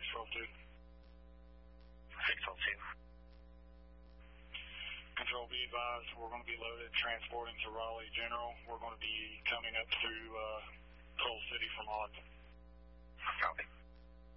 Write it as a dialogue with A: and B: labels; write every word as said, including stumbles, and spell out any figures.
A: six twelve two.
B: six twelve two.
A: Control, be advised, we're going to be loaded, transporting to Raleigh General. We're going to be coming up through